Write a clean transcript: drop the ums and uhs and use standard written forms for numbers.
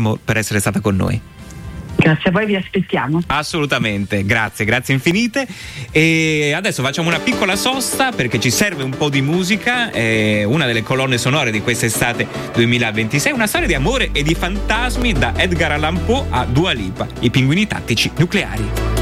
per essere stata con noi. Grazie a voi, vi aspettiamo. Assolutamente, grazie infinite. E adesso facciamo una piccola sosta perché ci serve un po' di musica, una delle colonne sonore di quest'estate 2026, una storia di amore e di fantasmi da Edgar Allan Poe a Dua Lipa, i pinguini tattici nucleari.